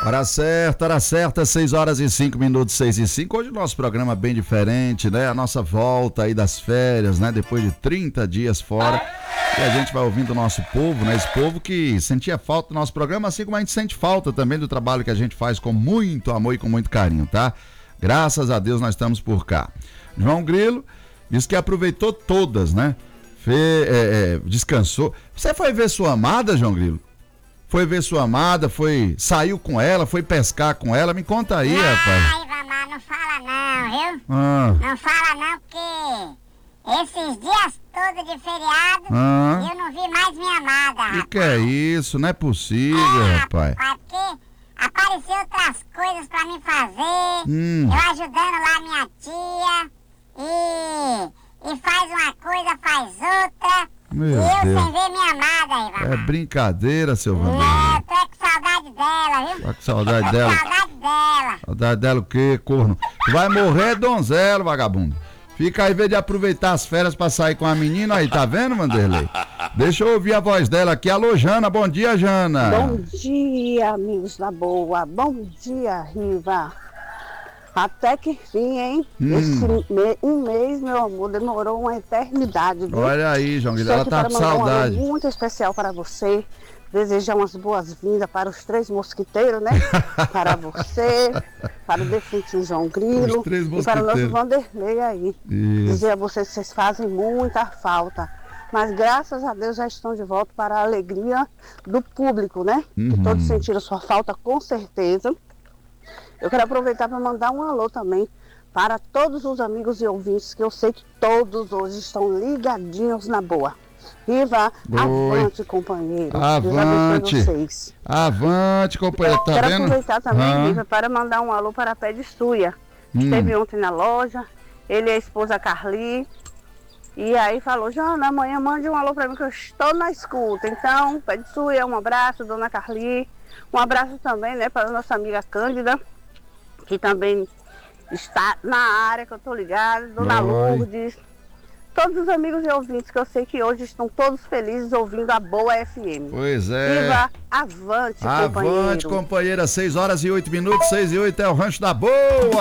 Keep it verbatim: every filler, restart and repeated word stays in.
Hora certa, hora certa, seis horas e cinco minutos, seis e cinco. Hoje o nosso programa é bem diferente, né? A nossa volta aí das férias, né? Depois de trinta dias fora. E a gente vai ouvindo o nosso povo, né? Esse povo que sentia falta do nosso programa, assim como a gente sente falta também do trabalho que a gente faz com muito amor e com muito carinho, tá? Graças a Deus nós estamos por cá. João Grilo disse que aproveitou todas, né? Fe, é, é, descansou. Você foi ver sua amada, João Grilo? Foi ver sua amada, foi, saiu com ela, foi pescar com ela? Me conta aí, não, rapaz. Ai, Vamar, não fala não, viu? Ah. Não fala não, porque esses dias todos de feriado, Ah. eu não vi mais minha amada, rapaz. Que que é isso? Não é possível, é, rapaz. Porque apareceu outras coisas pra mim fazer, Hum. eu ajudando lá minha tia, e, e faz uma coisa, faz outra. Meu e eu Deus. sem ver minha amada aí, Vamar. É brincadeira, seu Não, Vanderlei. tô com saudade dela, viu? Tá com saudade Tô dela? com saudade dela. Saudade dela o quê, corno? Tu vai morrer, donzelo, vagabundo. Fica aí, em vez de aproveitar as férias pra sair com a menina aí, tá vendo, Vanderlei? Deixa eu ouvir a voz dela aqui. Alô, Jana, bom dia, Jana. Bom dia, amigos da boa. Bom dia, Riva. Até que enfim, hein? Hum. Esse me- um mês, meu amor, demorou uma eternidade. Viu? Olha aí, João Guilherme, ela Só que tá para com mandar um alô saudade. muito especial para você. Desejar umas boas-vindas para os três mosquiteiros, né? Para você, para o defunto João Grilo Os três e para o nosso mosquiteiros. Vanderlei aí. Isso. Dizer a vocês que vocês fazem muita falta. Mas graças a Deus já estão de volta para a alegria do público, né? Uhum. Que todos sentiram sua falta com certeza. Eu quero aproveitar para mandar um alô também para todos os amigos e ouvintes que eu sei que todos hoje estão ligadinhos na boa. Viva, Oi. avante, companheiro. Deus Avante. abençoe vocês. Avante, companheiro, tá Quero vendo? aproveitar também, Ah. Viva, para mandar um alô para a Pé de Suia, que Hum. esteve ontem na loja. Ele e a esposa Carli. E aí falou, Jana, amanhã mande um alô para mim que eu estou na escuta. Então, Pé de Suia, um abraço, dona Carli. Um abraço também, né, para a nossa amiga Cândida, que também está na área, que eu tô ligada, Dona Oi. Lourdes, todos os amigos e ouvintes que eu sei que hoje estão todos felizes ouvindo a Boa F M. Pois é. Viva, avante, Avante, companheiro. companheira, seis horas e oito minutos, seis e oito é o Rancho da Boa.